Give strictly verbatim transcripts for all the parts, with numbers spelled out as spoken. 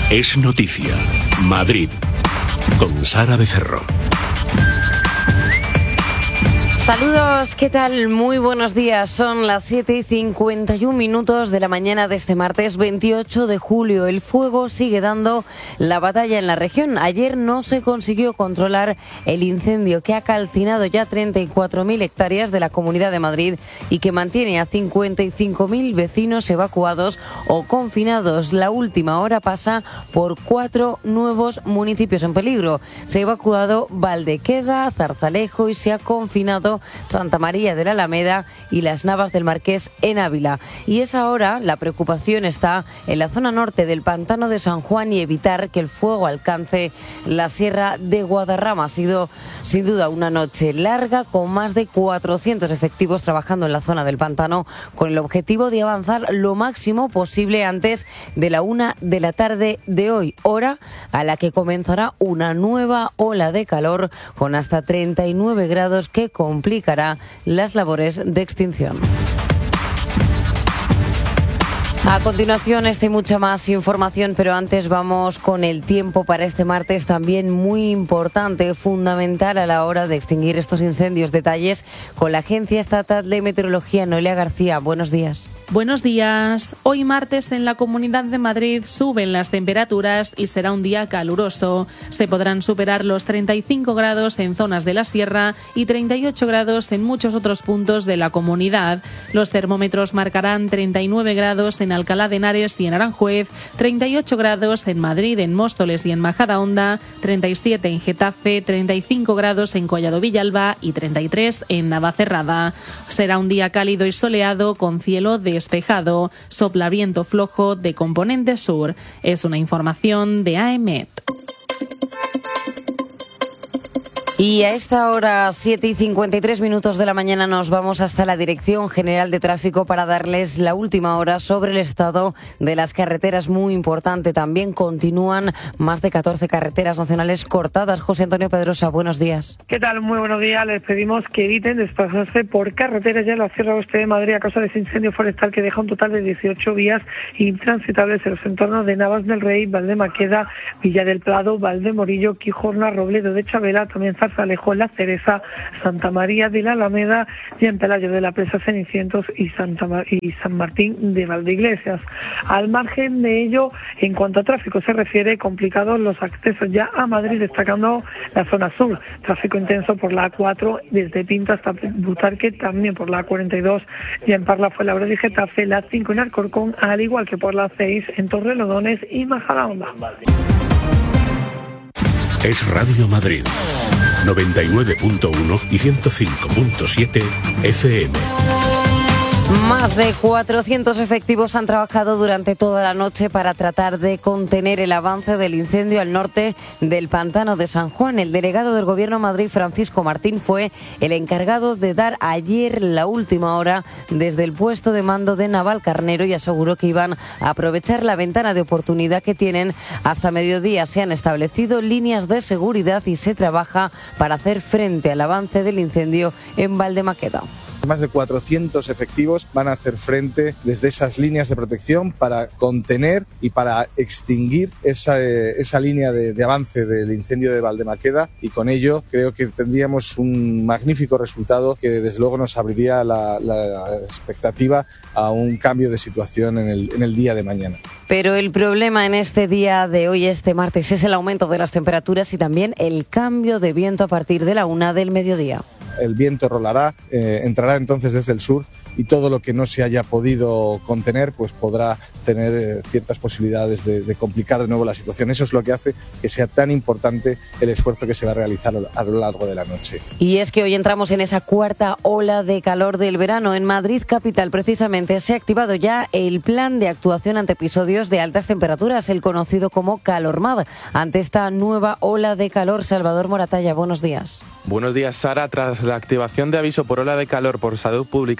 Es noticia. Madrid. Con Sara Becerro. Saludos, ¿qué tal? Muy buenos días. Son las siete y cincuenta y un minutos de la mañana de este martes veintiocho de julio. El fuego sigue dando la batalla en la región. Ayer no se consiguió controlar el incendio que ha calcinado ya treinta y cuatro mil hectáreas de la Comunidad de Madrid y que mantiene a cincuenta y cinco mil vecinos evacuados o confinados. La última hora pasa por cuatro nuevos municipios en peligro. Se ha evacuado Valdequeda, Zarzalejo y se ha confinado Santa María de la Alameda y Las Navas del Marqués en Ávila. Y es ahora la preocupación está en la zona norte del Pantano de San Juan y evitar que el fuego alcance la Sierra de Guadarrama. Ha sido sin duda una noche larga con más de cuatrocientos efectivos trabajando en la zona del pantano con el objetivo de avanzar lo máximo posible antes de la una de la tarde de hoy, hora a la que comenzará una nueva ola de calor con hasta treinta y nueve grados que complicará las labores de extinción. A continuación, esta y mucha más información, pero antes vamos con el tiempo para este martes, también muy importante, fundamental a la hora de extinguir estos incendios. Detalles con la Agencia Estatal de Meteorología. Noelia García, buenos días. Buenos días. Hoy martes en la Comunidad de Madrid suben las temperaturas y será un día caluroso. Se podrán superar los treinta y cinco grados en zonas de la sierra y treinta y ocho grados en muchos otros puntos de la comunidad. Los termómetros marcarán treinta y nueve grados en Alcalá de Henares y en Aranjuez, treinta y ocho grados en Madrid, en Móstoles y en Majadahonda, treinta y siete en Getafe, treinta y cinco grados en Collado Villalba y treinta y tres en Navacerrada. Será un día cálido y soleado con cielo despejado. Sopla viento flojo de componente sur. Es una información de AEMET. Y a esta hora, siete y cincuenta y tres minutos de la mañana, nos vamos hasta la Dirección General de Tráfico para darles la última hora sobre el estado de las carreteras. Muy importante, también continúan más de catorce carreteras nacionales cortadas. José Antonio Pedrosa, buenos días. ¿Qué tal? Muy buenos días. Les pedimos que eviten desplazarse por carreteras ya en la Sierra Oeste de Madrid a causa de ese incendio forestal que deja un total de dieciocho vías intransitables en los entornos de Navas del Rey, Valdemaqueda, Villa del Prado, Valdemorillo, Quijorna, Robledo de Chabela, también Zarzalejo, La Cereza, Santa María de la Alameda y en Pelayo de la Presa, Cenicientos y, Santa Mar- y San Martín de Valdeiglesias. Al margen de ello, en cuanto a tráfico se refiere, complicados los accesos ya a Madrid, destacando la zona sur. Tráfico intenso por la A cuatro desde Pinto hasta Butarque, también por la A cuarenta y dos y en Parla, Fuenlabrada y Getafe, la cinco en Alcorcón, al igual que por la seis en Torrelodones y Majadahonda. Es Radio Madrid. noventa y nueve punto uno y ciento cinco punto siete F M. Más de cuatrocientos efectivos han trabajado durante toda la noche para tratar de contener el avance del incendio al norte del Pantano de San Juan. El delegado del Gobierno de Madrid, Francisco Martín, fue el encargado de dar ayer la última hora desde el puesto de mando de Navalcarnero y aseguró que iban a aprovechar la ventana de oportunidad que tienen hasta mediodía. Se han establecido líneas de seguridad y se trabaja para hacer frente al avance del incendio en Valdemaqueda. Más de cuatrocientos efectivos van a hacer frente desde esas líneas de protección para contener y para extinguir esa, esa línea de, de avance del incendio de Valdemaqueda, y con ello creo que tendríamos un magnífico resultado que desde luego nos abriría la, la expectativa a un cambio de situación en el, en el día de mañana. Pero el problema en este día de hoy, este martes, es el aumento de las temperaturas y también el cambio de viento a partir de la una del mediodía. El viento rolará, eh, entrará entonces desde el sur y todo lo que no se haya podido contener pues podrá tener eh, ciertas posibilidades de, de complicar de nuevo la situación. Eso es lo que hace que sea tan importante el esfuerzo que se va a realizar a lo largo de la noche. Y es que hoy entramos en esa cuarta ola de calor del verano. En Madrid capital, precisamente, se ha activado ya el plan de actuación ante episodios de altas temperaturas, el conocido como CalorMAD. Ante esta nueva ola de calor, Salvador Moratalla, buenos días. Buenos días, Sara. Tras la activación de aviso por ola de calor por salud pública de la Comunidad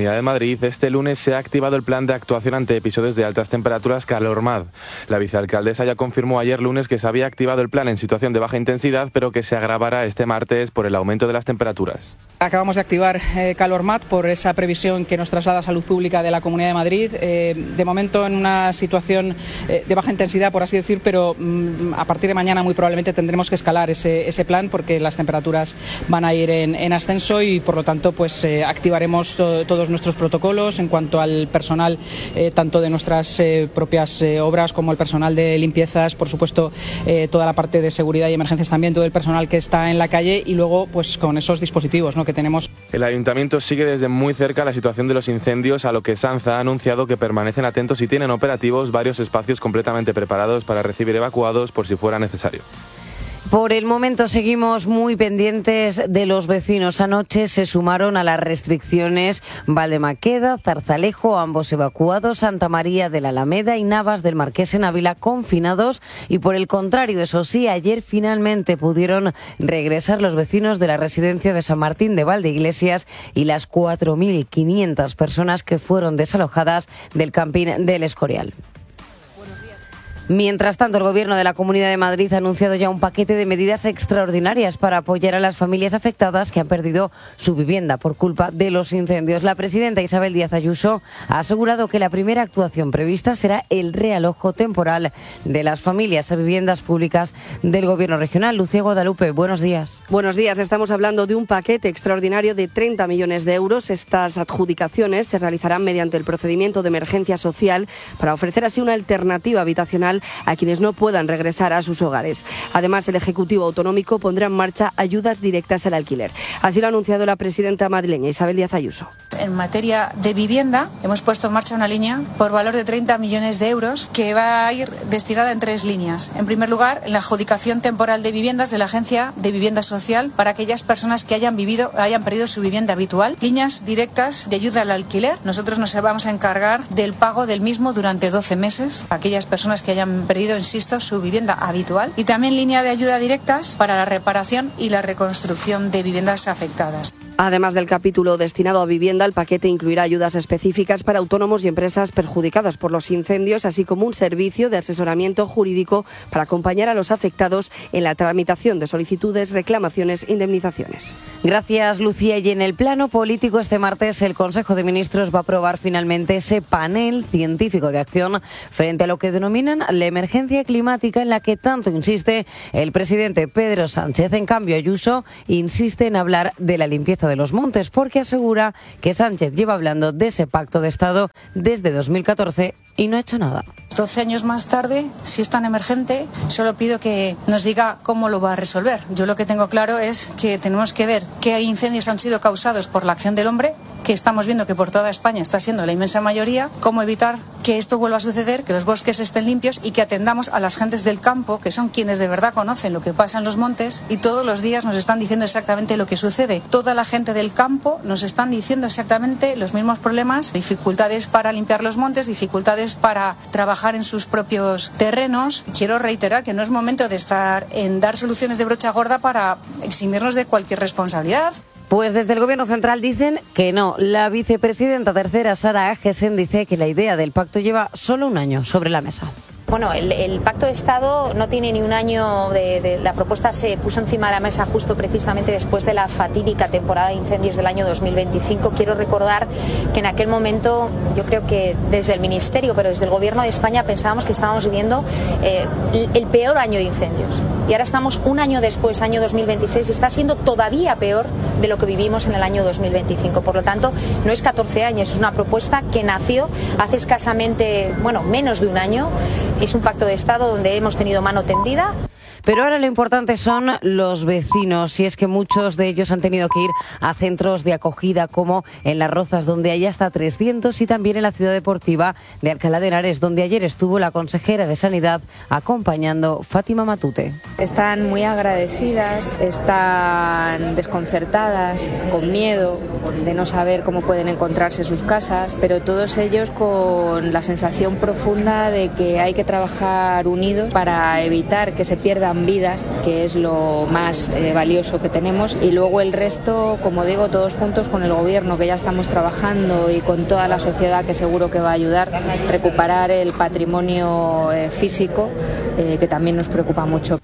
Comunidad de Madrid, este lunes se ha activado el plan de actuación ante episodios de altas temperaturas Calormad. La vicealcaldesa ya confirmó ayer lunes que se había activado el plan en situación de baja intensidad, pero que se agravará este martes por el aumento de las temperaturas. Acabamos de activar eh, Calormad por esa previsión que nos traslada Salud Pública de la Comunidad de Madrid. Eh, de momento en una situación eh, de baja intensidad, por así decir, pero mm, a partir de mañana muy probablemente tendremos que escalar ese, ese plan porque las temperaturas van a ir en, en ascenso y por lo tanto pues eh, activaremos to, todos nuestros protocolos en cuanto al personal, eh, tanto de nuestras eh, propias eh, obras como el personal de limpiezas, por supuesto eh, toda la parte de seguridad y emergencias también, todo el personal que está en la calle y luego pues con esos dispositivos, ¿no?, que tenemos. El ayuntamiento sigue desde muy cerca la situación de los incendios, a lo que Sanza ha anunciado que permanecen atentos y tienen operativos varios espacios completamente preparados para recibir evacuados por si fuera necesario. Por el momento seguimos muy pendientes de los vecinos. Anoche se sumaron a las restricciones Valdemaqueda, Zarzalejo, ambos evacuados, Santa María de la Alameda y Navas del Marqués en Ávila confinados. Y por el contrario, eso sí, ayer finalmente pudieron regresar los vecinos de la residencia de San Martín de Valdeiglesias y las cuatro mil quinientas personas que fueron desalojadas del camping del Escorial. Mientras tanto, el Gobierno de la Comunidad de Madrid ha anunciado ya un paquete de medidas extraordinarias para apoyar a las familias afectadas que han perdido su vivienda por culpa de los incendios. La presidenta Isabel Díaz Ayuso ha asegurado que la primera actuación prevista será el realojo temporal de las familias a viviendas públicas del Gobierno regional. Lucía Guadalupe, buenos días. Buenos días. Estamos hablando de un paquete extraordinario de treinta millones de euros. Estas adjudicaciones se realizarán mediante el procedimiento de emergencia social para ofrecer así una alternativa habitacional a quienes no puedan regresar a sus hogares. Además, el Ejecutivo Autonómico pondrá en marcha ayudas directas al alquiler. Así lo ha anunciado la presidenta madrileña Isabel Díaz Ayuso. En materia de vivienda, hemos puesto en marcha una línea por valor de treinta millones de euros que va a ir destinada en tres líneas. En primer lugar, en la adjudicación temporal de viviendas de la Agencia de Vivienda Social para aquellas personas que hayan vivido, hayan perdido su vivienda habitual. Líneas directas de ayuda al alquiler. Nosotros nos vamos a encargar del pago del mismo durante doce meses a aquellas personas que hayan perdido, insisto, su vivienda habitual. Y también línea de ayuda directas para la reparación y la reconstrucción de viviendas afectadas. Además del capítulo destinado a vivienda, el paquete incluirá ayudas específicas para autónomos y empresas perjudicadas por los incendios, así como un servicio de asesoramiento jurídico para acompañar a los afectados en la tramitación de solicitudes, reclamaciones e indemnizaciones. Gracias, Lucía. Y en el plano político, este martes el Consejo de Ministros va a aprobar finalmente ese panel científico de acción frente a lo que denominan la emergencia climática en la que tanto insiste el presidente Pedro Sánchez. En cambio, Ayuso insiste en hablar de la limpieza de los montes, porque asegura que Sánchez lleva hablando de ese pacto de Estado desde dos mil catorce y no ha hecho nada. doce años más tarde, si es tan emergente, solo pido que nos diga cómo lo va a resolver. Yo lo que tengo claro es que tenemos que ver qué incendios han sido causados por la acción del hombre, que estamos viendo que por toda España está siendo la inmensa mayoría, cómo evitar que esto vuelva a suceder, que los bosques estén limpios y que atendamos a las gentes del campo, que son quienes de verdad conocen lo que pasa en los montes y todos los días nos están diciendo exactamente lo que sucede. Toda la gente del campo nos están diciendo exactamente los mismos problemas, dificultades para limpiar los montes, dificultades para trabajar en sus propios terrenos. Quiero reiterar que no es momento de estar en dar soluciones de brocha gorda para eximirnos de cualquier responsabilidad. Pues desde el Gobierno central dicen que no. La vicepresidenta tercera, Sara Agesen, dice que la idea del pacto lleva solo un año sobre la mesa. Bueno, el, el Pacto de Estado no tiene ni un año, de, de, la propuesta se puso encima de la mesa justo precisamente después de la fatídica temporada de incendios del año dos mil veinticinco. Quiero recordar que en aquel momento, yo creo que desde el Ministerio, pero desde el Gobierno de España pensábamos que estábamos viviendo eh, el, el peor año de incendios. Y ahora estamos un año después, año dos mil veintiséis, y está siendo todavía peor de lo que vivimos en el año dos mil veinticinco. Por lo tanto, no es catorce años, es una propuesta que nació hace escasamente, bueno, menos de un año. Es un pacto de Estado donde hemos tenido mano tendida. Pero ahora lo importante son los vecinos, y es que muchos de ellos han tenido que ir a centros de acogida como en Las Rozas, donde hay hasta trescientos, y también en la ciudad deportiva de Alcalá de Henares, donde ayer estuvo la consejera de Sanidad acompañando Fátima Matute. Están muy agradecidas, están desconcertadas, con miedo de no saber cómo pueden encontrarse sus casas, pero todos ellos con la sensación profunda de que hay que trabajar unidos para evitar que se pierda salvan vidas, que es lo más eh, valioso que tenemos, y luego el resto, como digo, todos juntos con el gobierno, que ya estamos trabajando, y con toda la sociedad, que seguro que va a ayudar a recuperar el patrimonio eh, físico, eh, que también nos preocupa mucho.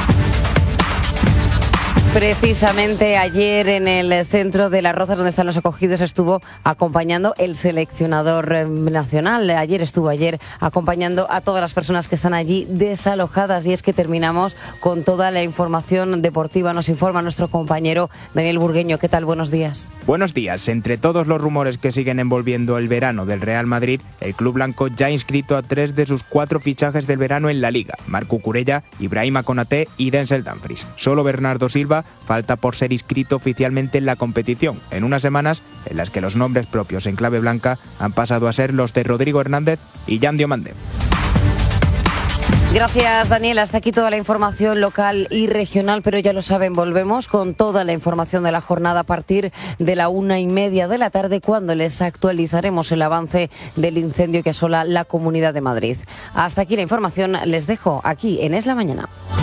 Precisamente ayer en el centro de Las Rozas, donde están los acogidos, estuvo acompañando el seleccionador nacional. Ayer estuvo ayer acompañando a todas las personas que están allí desalojadas. Y es que terminamos con toda la información deportiva. Nos informa nuestro compañero Daniel Burgueño. ¿Qué tal? Buenos días. Buenos días. Entre todos los rumores que siguen envolviendo el verano del Real Madrid, el club blanco ya ha inscrito a tres de sus cuatro fichajes del verano en la Liga: Marc Cucurella, Ibrahima Konaté y Denzel Dumfries. Solo Bernardo Silva falta por ser inscrito oficialmente en la competición, en unas semanas en las que los nombres propios en clave blanca han pasado a ser los de Rodrigo Hernández y Jan Diomande. Gracias, Daniel. Hasta aquí toda la información local y regional, pero ya lo saben, volvemos con toda la información de la jornada a partir de la una y media de la tarde, cuando les actualizaremos el avance del incendio que asola la Comunidad de Madrid. Hasta aquí la información. Les dejo aquí en Es la Mañana.